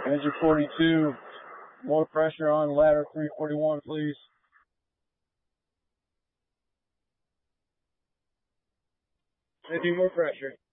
Engine 42, more pressure on ladder 341, please. Maybe more pressure.